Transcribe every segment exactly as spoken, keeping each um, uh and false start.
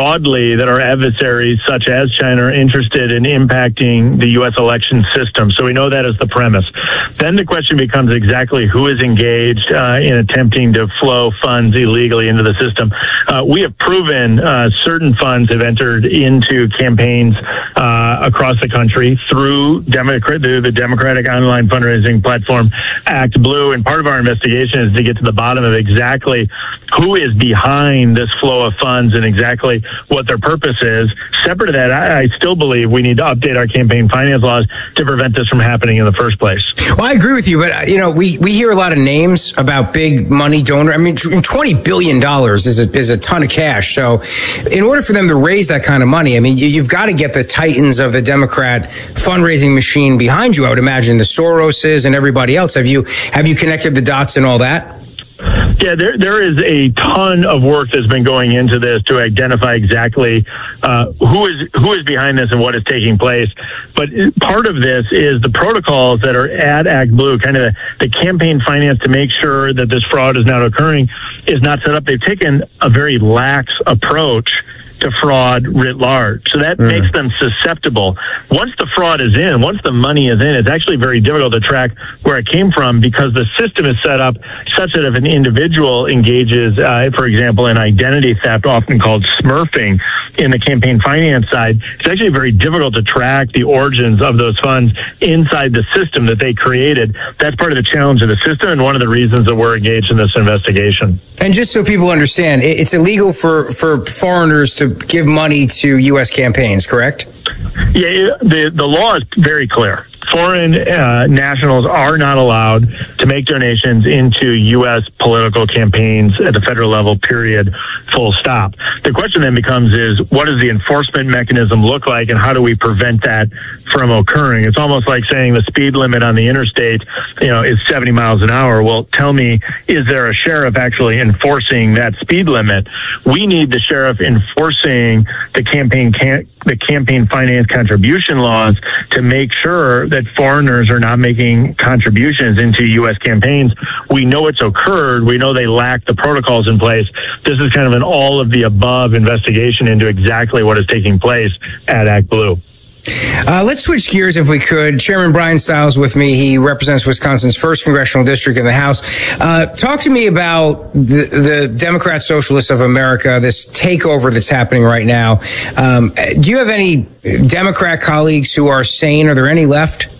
broadly that our adversaries, such as China, are interested in impacting the U S election system. So we know that is the premise. Then the question becomes exactly who is engaged uh, in attempting to flow funds illegally into the system. Uh, we have proven uh, certain funds have entered into campaigns uh, across the country through Democrat, the, the Democratic online fundraising platform ActBlue. And part of our investigation is to get to the bottom of exactly who is behind this flow of funds and exactly what their purpose is. Separate to that, I, I still believe we need to update our campaign finance laws to prevent this from happening in the first place. Well, I agree with you, but, you know, we, we hear a lot of names about big money donor. I mean, twenty billion dollars is a, is a ton of cash. So in order for them to raise that kind of money, I mean, you, you've got to get the titans of the Democrat fundraising machine behind you. I would imagine the Soroses and everybody else. Have you, have you connected the dots and all that? Yeah, there there is a ton of work that's been going into this to identify exactly uh, who is who is behind this and what is taking place. But part of this is the protocols that are at ActBlue, kind of the, the campaign finance to make sure that this fraud is not occurring, is not set up. They've taken a very lax approach to fraud writ large. So that mm. makes them susceptible. Once the fraud is in, once the money is in, it's actually very difficult to track where it came from because the system is set up such that if an individual engages, uh, for example, in identity theft, often called smurfing, in the campaign finance side, it's actually very difficult to track the origins of those funds inside the system that they created. That's part of the challenge of the system and one of the reasons that we're engaged in this investigation. And just so people understand, it's illegal for, for foreigners to give money to U S campaigns, correct? Yeah, the, the law is very clear. Foreign uh, nationals are not allowed to make donations into U S political campaigns at the federal level, period, full stop. The question then becomes is, what does the enforcement mechanism look like and how do we prevent that from occurring? It's almost like saying the speed limit on the interstate, you know, is seventy miles an hour. Well, tell me, is there a sheriff actually enforcing that speed limit? We need the sheriff enforcing the campaign can- the campaign finance contribution laws to make sure that foreigners are not making contributions into U S campaigns. We know it's occurred. We know they lack the protocols in place. This is kind of an all of the above investigation into exactly what is taking place at ActBlue. Uh, let's switch gears if we could. Chairman Bryan Stiles with me. He represents Wisconsin's first congressional district in the House. Uh, talk to me about the, the Democrat Socialists of America, this takeover that's happening right now. Um, do you have any Democrat colleagues who are sane? Are there any left?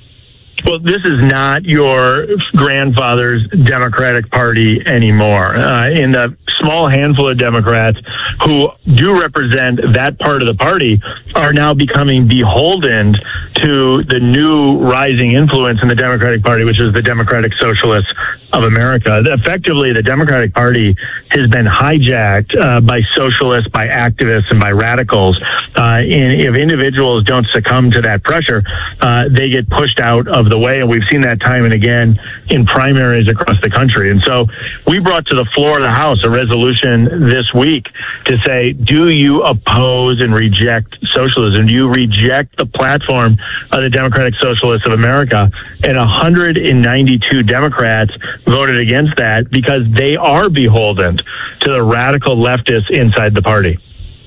Well, this is not your grandfather's Democratic Party anymore. Uh, in the small handful of Democrats who do represent that part of the party are now becoming beholden to the new rising influence in the Democratic Party, which is the Democratic Socialists of America. Effectively, the Democratic Party has been hijacked uh, by socialists, by activists, and by radicals. Uh, and if individuals don't succumb to that pressure, uh, they get pushed out of the way. And we've seen that time and again in primaries across the country. And so we brought to the floor of the House a resolution this week to say, do you oppose and reject socialism? Do you reject the platform of the Democratic Socialists of America? And one hundred ninety-two Democrats voted against that because they are beholden to the radical leftists inside the party.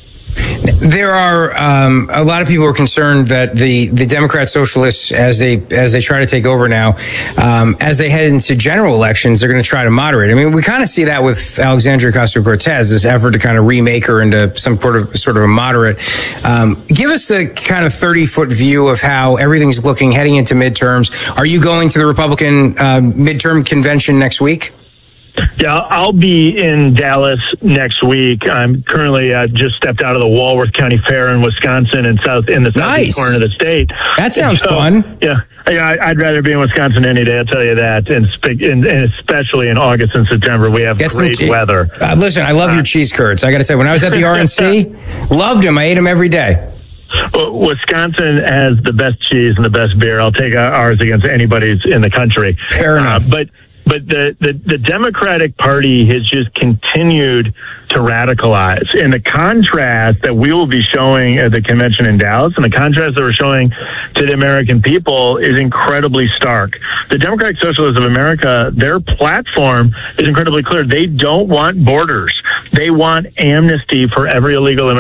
There are um, a lot of people are concerned that the, the Democrat Socialists, as they as they try to take over now, um, as they head into general elections, they're going to try to moderate. I mean, we kind of see that with Alexandria Ocasio-Cortez, this effort to kind of remake her into some sort of sort of a moderate. Um, give us the kind of thirty foot view of how everything's looking heading into midterms. Are you going to the Republican uh, midterm convention next week? Yeah, I'll be in Dallas next week. I'm currently uh, just stepped out of the Walworth County Fair in Wisconsin and south in the southeast nice. corner of the state. That sounds so, fun. Yeah, yeah, I'd rather be in Wisconsin any day. I'll tell you that, and, and, and especially in August and September, we have Get great weather. Uh, listen, I love uh, your cheese curds. I got to say, when I was at the R N C, loved them. I ate them every day. Well, Wisconsin has the best cheese and the best beer. I'll take ours against anybody's in the country. Fair enough, uh, but. But the, the, the Democratic Party has just continued to radicalize. And the contrast that we will be showing at the convention in Dallas and the contrast that we're showing to the American people is incredibly stark. The Democratic Socialists of America, their platform is incredibly clear. They don't want borders. They want amnesty for every illegal immigrant.